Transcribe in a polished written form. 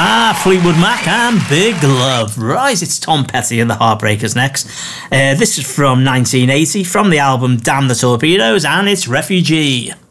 Fleetwood Mac and Big Love. Right, it's Tom Petty and the Heartbreakers next. This is from 1980, from the album Damn the Torpedoes, and it's Refugee.